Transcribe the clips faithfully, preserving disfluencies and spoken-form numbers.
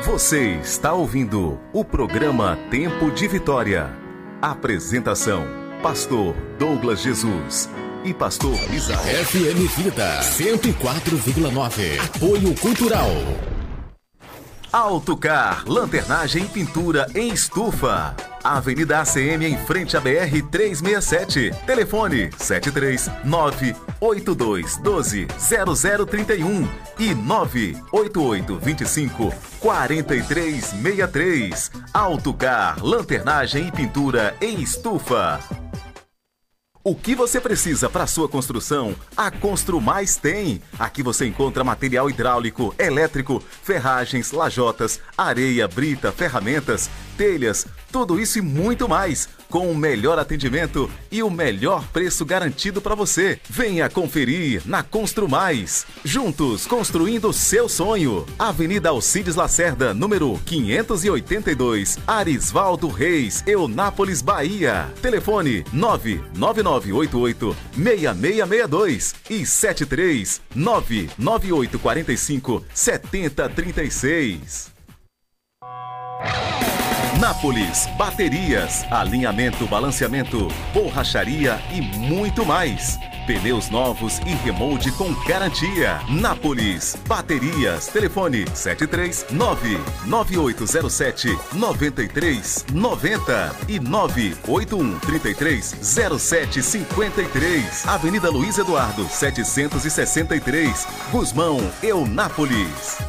Você está ouvindo o programa Tempo de Vitória. Apresentação: Pastor Douglas Jesus e Pastor Misael. F M Vida cento e quatro vírgula nove. Apoio Cultural. Autocar, lanternagem e pintura em estufa. Avenida A C M em frente à B R trezentos e sessenta e sete. Telefone sete três nove oito dois um dois zero zero três um e nove oito oito dois cinco quatro três seis três. Autocar, lanternagem e pintura em estufa. O que você precisa para sua construção, a Construmais tem. Aqui você encontra material hidráulico, elétrico, ferragens, lajotas, areia, brita, ferramentas, telhas, tudo isso e muito mais, com o melhor atendimento e o melhor preço garantido para você. Venha conferir na Construmais. Juntos, construindo o seu sonho. Avenida Alcides Lacerda, número quinhentos e oitenta e dois, Arisvaldo Reis, Eunápolis, Bahia. Telefone nove nove nove oito oito seis seis seis dois e sete três nove nove oito quatro cinco sete zero três seis. Nápoles Baterias, alinhamento, balanceamento, borracharia e muito mais. Pneus novos e remold com garantia. Nápoles Baterias, telefone sete três nove nove oito zero sete nove três nove zero e nove oito um três três zero sete cinco três. Avenida Luiz Eduardo setecentos e sessenta e três, Gusmão, Eunápolis.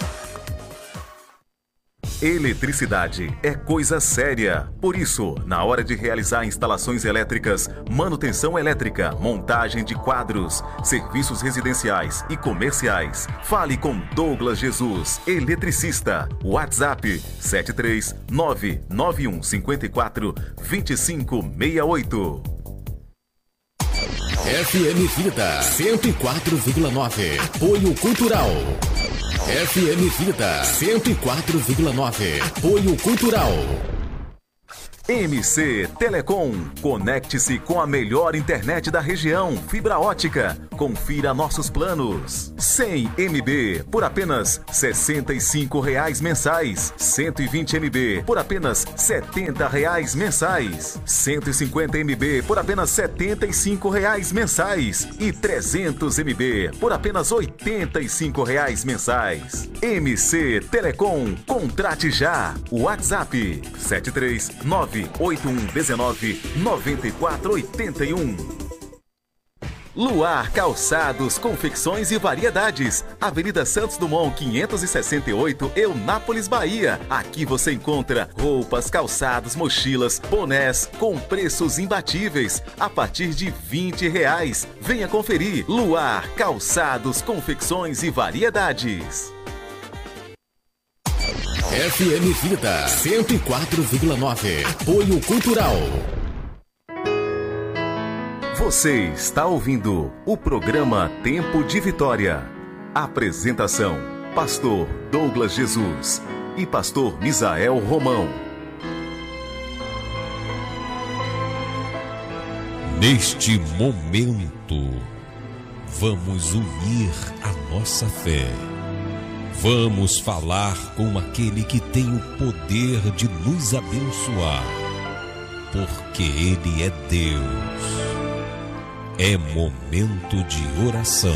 Eletricidade é coisa séria. Por isso, na hora de realizar instalações elétricas, manutenção elétrica, montagem de quadros, serviços residenciais e comerciais, fale com Douglas Jesus, eletricista. WhatsApp sete três nove nove um cinco quatro dois cinco seis oito. F M Vida cento e quatro vírgula nove. Apoio Cultural. F M Vida cento e quatro vírgula nove. Apoio Cultural. M C Telecom. Conecte-se com a melhor internet da região, fibra ótica. Confira nossos planos. cem megabytes por apenas sessenta e cinco reais mensais. cento e vinte megabytes por apenas setenta reais mensais. cento e cinquenta megabytes por apenas setenta e cinco reais mensais. E trezentos megabytes por apenas oitenta e cinco reais mensais. M C Telecom. Contrate já. WhatsApp sete três nove oito um um nove nove quatro oito um. Luar Calçados, Confecções e Variedades. Avenida Santos Dumont quinhentos e sessenta e oito, Eunápolis, Bahia. Aqui você encontra roupas, calçados, mochilas, bonés com preços imbatíveis a partir de vinte reais. Venha conferir. Luar Calçados, Confecções e Variedades. F M Vida cento e quatro vírgula nove. Apoio Cultural. Você está ouvindo o programa Tempo de Vitória. Apresentação: Pastor Douglas Jesus e Pastor Misael Romão. Neste momento, vamos unir a nossa fé. Vamos falar com aquele que tem o poder de nos abençoar, porque Ele é Deus. É momento de oração.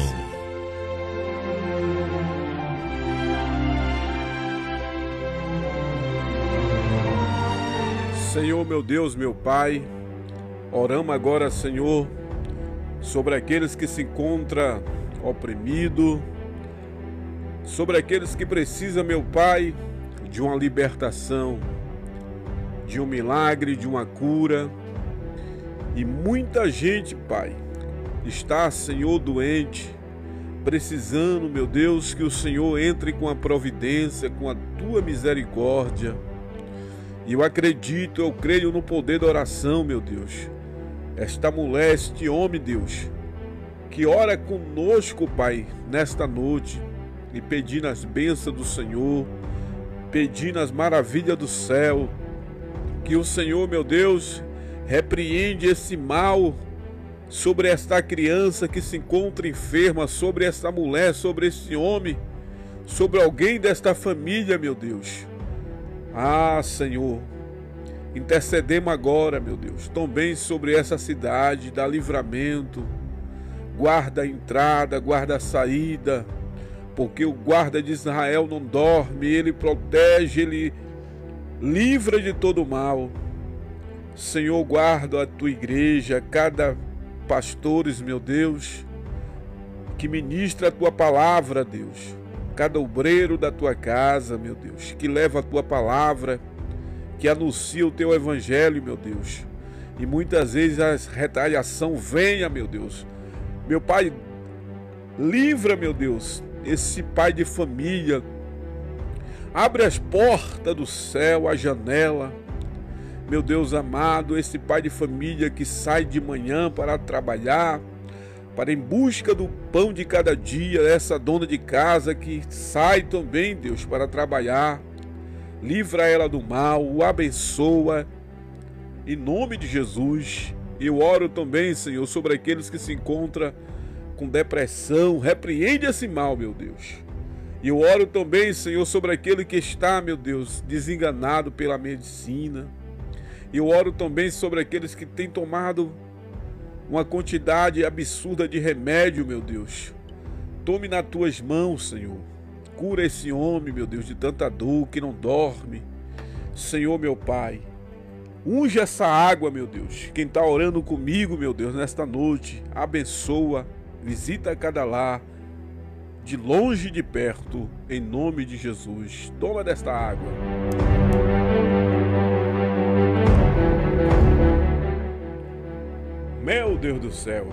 Senhor, meu Deus, meu Pai, oramos agora, Senhor, sobre aqueles que se encontram oprimidos, sobre aqueles que precisam, meu Pai, de uma libertação, de um milagre, de uma cura. E muita gente, Pai, está, Senhor, doente, precisando, meu Deus, que o Senhor entre com a providência, com a Tua misericórdia. E eu acredito, eu creio no poder da oração, meu Deus. Esta mulher, este homem, Deus, que ora conosco, Pai, nesta noite, e pedindo as bênçãos do Senhor, pedindo as maravilhas do céu, que o Senhor, meu Deus, repreende esse mal sobre esta criança que se encontra enferma, sobre esta mulher, sobre esse homem, sobre alguém desta família, meu Deus. Ah, Senhor, intercedemos agora, meu Deus, também sobre essa cidade, dá livramento, guarda a entrada, guarda a saída, porque o guarda de Israel não dorme, ele protege, ele livra de todo mal. Senhor, guarda a tua igreja, cada pastores, meu Deus, que ministra a tua palavra, Deus, cada obreiro da tua casa, meu Deus, que leva a tua palavra, que anuncia o teu evangelho, meu Deus, e muitas vezes a retaliação venha, meu Deus. Meu Pai, livra, meu Deus, esse pai de família, abre as portas do céu, a janela, meu Deus amado, esse pai de família que sai de manhã para trabalhar, para em busca do pão de cada dia, essa dona de casa que sai também, Deus, para trabalhar, livra ela do mal, o abençoa, em nome de Jesus. Eu oro também, Senhor, sobre aqueles que se encontram com depressão, repreende esse mal, meu Deus. E eu oro também, Senhor, sobre aquele que está, meu Deus, desenganado pela medicina. Eu oro também sobre aqueles que têm tomado uma quantidade absurda de remédio, meu Deus. Tome nas tuas mãos, Senhor. Cura esse homem, meu Deus, de tanta dor, que não dorme. Senhor, meu Pai, unge essa água, meu Deus. Quem está orando comigo, meu Deus, nesta noite, abençoa, visita cada lar, de longe e de perto, em nome de Jesus. Toma desta água. Meu Deus do céu.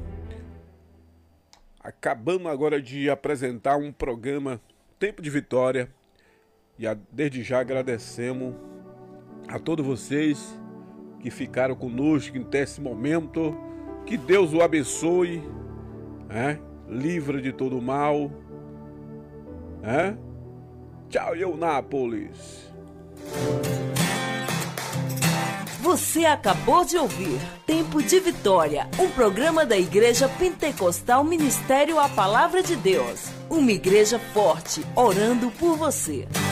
Acabamos agora de apresentar um programa Tempo de Vitória. E desde já agradecemos a todos vocês que ficaram conosco até esse momento. Que Deus o abençoe, é? Livra de todo mal. É? Tchau, Eunápolis. Você acabou de ouvir Tempo de Vitória, um programa da Igreja Pentecostal Ministério A Palavra de Deus. Uma igreja forte, orando por você.